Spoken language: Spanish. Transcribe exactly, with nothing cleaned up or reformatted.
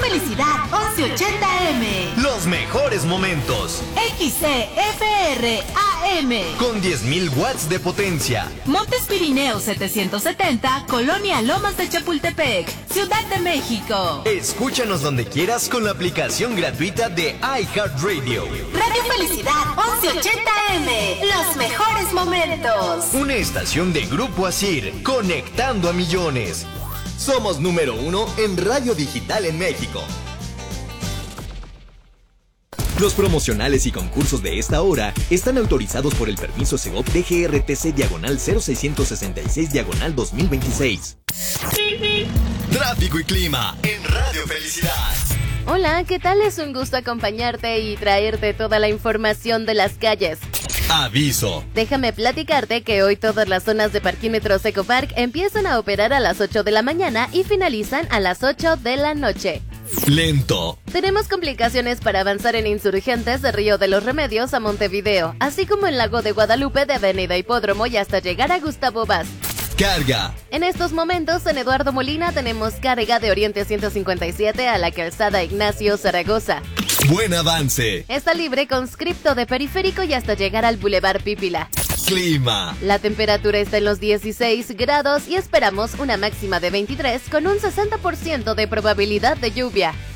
Felicidad once ochenta eme. Los mejores momentos. X C F R A M. Con diez mil watts de potencia. Montes Pirineos setecientos setenta, Colonia Lomas de Chapultepec, Ciudad de México. Escúchanos donde quieras con la aplicación gratuita de iHeartRadio. Radio Felicidad once ochenta eme. Los mejores momentos. Una estación de Grupo Asir, conectando a millones. Somos número uno en radio digital en México. Los promocionales y concursos de esta hora están autorizados por el permiso Segov D G R T C diagonal cero seiscientos sesenta y seis diagonal dos mil veintiséis. Tráfico y clima en Radio Felicidad. Hola, ¿qué tal? Es un gusto acompañarte y traerte toda la información de las calles. Aviso. Déjame platicarte que hoy todas las zonas de Parquímetros Ecopark empiezan a operar a las ocho de la mañana y finalizan a las ocho de la noche. Lento. Tenemos complicaciones para avanzar en Insurgentes de Río de los Remedios a Montevideo, así como en Lago de Guadalupe de Avenida Hipódromo y hasta llegar a Gustavo Vaz. Carga. En estos momentos en Eduardo Molina tenemos carga de Oriente ciento cincuenta y siete a la calzada Ignacio Zaragoza. Buen avance. Está libre conscripto de Periférico y hasta llegar al Boulevard Pípila. Clima. La temperatura está en los dieciséis grados y esperamos una máxima de veintitrés con un sesenta por ciento de probabilidad de lluvia.